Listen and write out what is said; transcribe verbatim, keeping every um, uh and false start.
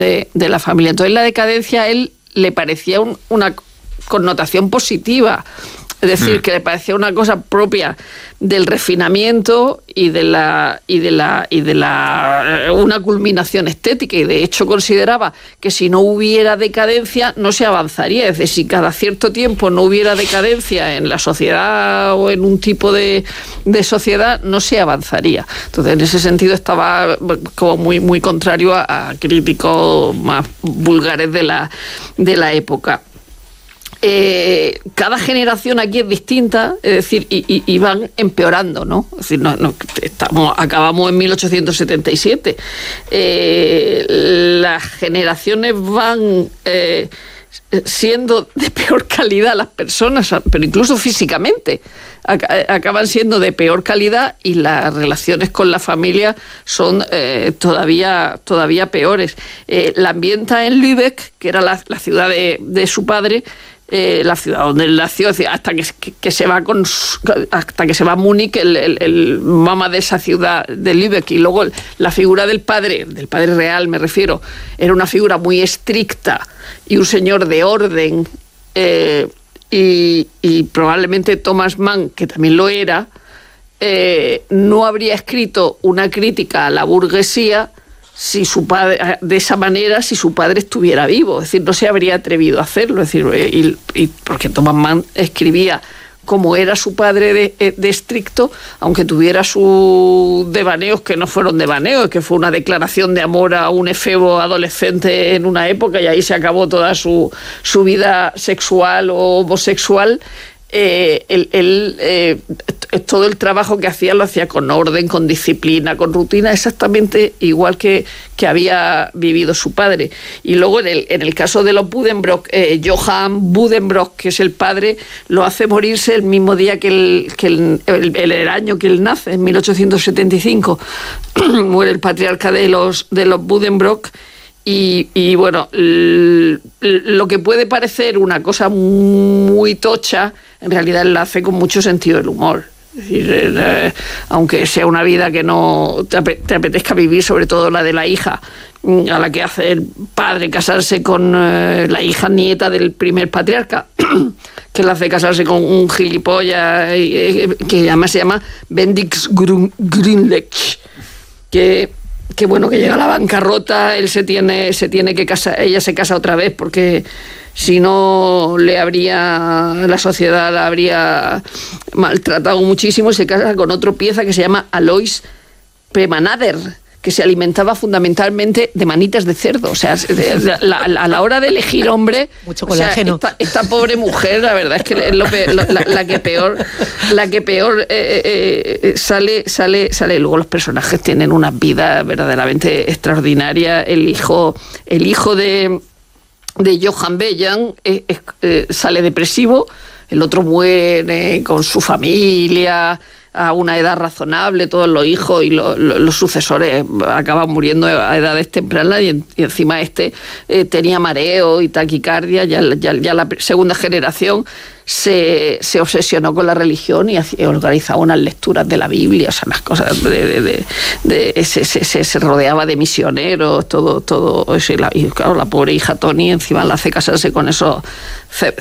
de, de la familia. Entonces la decadencia a él le parecía un, una connotación positiva. Es decir, mm. que le parecía una cosa propia del refinamiento y de la y de la y de la una culminación estética, y de hecho consideraba que si no hubiera decadencia no se avanzaría. Es decir, si cada cierto tiempo no hubiera decadencia en la sociedad o en un tipo de, de sociedad, no se avanzaría. Entonces, en ese sentido estaba como muy muy contrario a, a críticos más vulgares de la de la época. Eh, cada generación aquí es distinta, es decir, y, y, y van empeorando, ¿no? Es decir, no, no, estamos, acabamos en mil ochocientos setenta y siete. Eh, las generaciones van eh, siendo de peor calidad las personas, pero incluso físicamente acaban siendo de peor calidad, y las relaciones con la familia son eh, todavía, todavía peores. Eh, la ambienta en Lübeck, que era la, la ciudad de, de su padre, Eh, la ciudad donde él nació, hasta que, que, que se va con hasta que se va a Múnich, el, el, el mama de esa ciudad de Lübeck, y luego la figura del padre, del padre real me refiero, era una figura muy estricta y un señor de orden, eh, y, y probablemente Thomas Mann, que también lo era, eh, no habría escrito una crítica a la burguesía si su padre, de esa manera, si su padre estuviera vivo. Es decir, no se habría atrevido a hacerlo. Es decir, y, y porque Thomas Mann escribía como era su padre de, de estricto, aunque tuviera sus devaneos que no fueron devaneos, que fue una declaración de amor a un efebo adolescente en una época, y ahí se acabó toda su, su vida sexual o homosexual. Eh, él, él eh, todo el trabajo que hacía lo hacía con orden, con disciplina, con rutina, exactamente igual que, que había vivido su padre. Y luego en el, en el caso de los Buddenbrock, eh, Johann Buddenbrock, que es el padre, lo hace morirse el mismo día que el, que el, el, el, el año que él nace, en mil ochocientos setenta y cinco. Muere el patriarca de los, de los Buddenbrock. Y, y bueno, l- lo que puede parecer una cosa muy tocha, en realidad él la hace con mucho sentido del humor. Es decir, eh, aunque sea una vida que no te, ap- te apetezca vivir, sobre todo la de la hija, a la que hace el padre casarse con eh, la hija nieta del primer patriarca, que la hace casarse con un gilipollas eh, que además se llama Bendix Grünlech, que... que bueno, que llega a la bancarrota, él se tiene, se tiene que casar, ella se casa otra vez, porque si no le habría, la sociedad la habría maltratado muchísimo, y se casa con otro pieza que se llama Alois Premanader, que se alimentaba fundamentalmente de manitas de cerdo. O sea, la, la, a la hora de elegir hombre, mucho colágeno. O sea, esta, esta pobre mujer, la verdad es que es lo peor, la, la que peor, la que peor eh, eh, sale, sale, sale. Luego los personajes tienen una vida verdaderamente extraordinaria. El hijo, el hijo de, de Johann Beyan eh, eh, sale depresivo, el otro muere con su familia a una edad razonable, todos los hijos y los, los, los sucesores acaban muriendo a edades tempranas, y, en, y encima este eh, tenía mareo y taquicardia. Ya, ya, ya la segunda generación se, se obsesionó con la religión y, y organizaba unas lecturas de la Biblia, o sea, unas cosas de, de, de, de, de se, se, se, se rodeaba de misioneros, todo, todo eso, y, la, y claro, la pobre hija Tony encima la hace casarse con esos